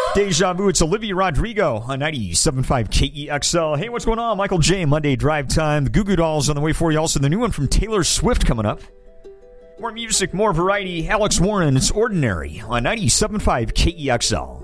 Deja Vu, it's Olivia Rodrigo on 97.5 KEXL. Hey, what's going on? Michael J. Monday Drive Time. The Goo Goo Dolls on the way for you. Also, the new one from Taylor Swift coming up. More music, more variety. Alex Warren, it's Ordinary on 97.5 KEXL.